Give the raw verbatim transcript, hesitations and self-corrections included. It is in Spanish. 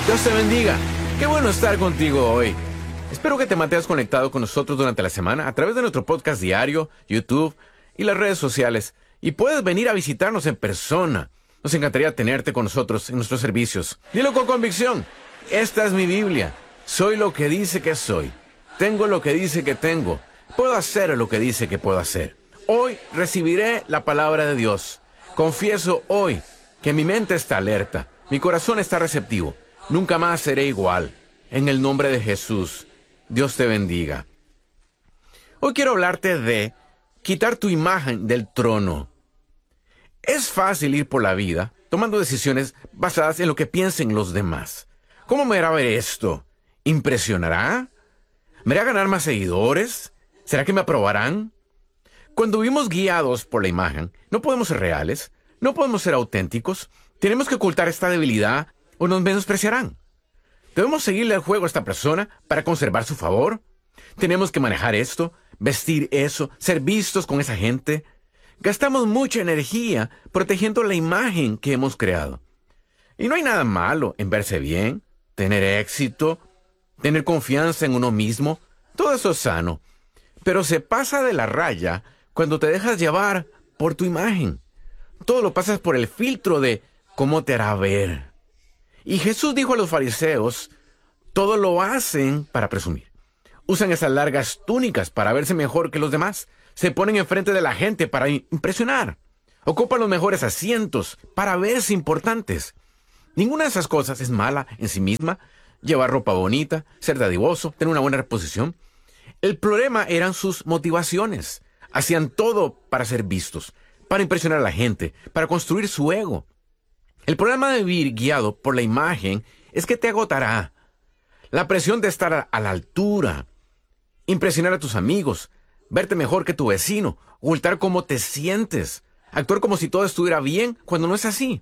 Dios te bendiga. Qué bueno estar contigo hoy. Espero que te mantengas conectado con nosotros durante la semana a través de nuestro podcast diario, YouTube y las redes sociales. Y puedes venir a visitarnos en persona. Nos encantaría tenerte con nosotros en nuestros servicios. Dilo con convicción. Esta es mi Biblia. Soy lo que dice que soy. Tengo lo que dice que tengo. Puedo hacer lo que dice que puedo hacer. Hoy recibiré la palabra de Dios. Confieso hoy que mi mente está alerta. Mi corazón está receptivo. Nunca más seré igual. En el nombre de Jesús, Dios te bendiga. Hoy quiero hablarte de quitar tu imagen del trono. Es fácil ir por la vida tomando decisiones basadas en lo que piensen los demás. ¿Cómo me hará ver esto? ¿Impresionará? ¿Me hará ganar más seguidores? ¿Será que me aprobarán? Cuando vivimos guiados por la imagen, no podemos ser reales, no podemos ser auténticos. Tenemos que ocultar esta debilidad o nos menospreciarán. ¿Debemos seguirle el juego a esta persona para conservar su favor? ¿Tenemos que manejar esto, vestir eso, ser vistos con esa gente? Gastamos mucha energía protegiendo la imagen que hemos creado. Y no hay nada malo en verse bien, tener éxito, tener confianza en uno mismo. Todo eso es sano. Pero se pasa de la raya cuando te dejas llevar por tu imagen. Todo lo pasas por el filtro de cómo te hará ver. Y Jesús dijo a los fariseos, todo lo hacen para presumir. Usan esas largas túnicas para verse mejor que los demás. Se ponen enfrente de la gente para impresionar. Ocupan los mejores asientos para verse importantes. Ninguna de esas cosas es mala en sí misma. Llevar ropa bonita, ser dadivoso, tener una buena reposición. El problema eran sus motivaciones. Hacían todo para ser vistos, para impresionar a la gente, para construir su ego. El problema de vivir guiado por la imagen es que te agotará. La presión de estar a la altura, impresionar a tus amigos, verte mejor que tu vecino, ocultar cómo te sientes, actuar como si todo estuviera bien cuando no es así.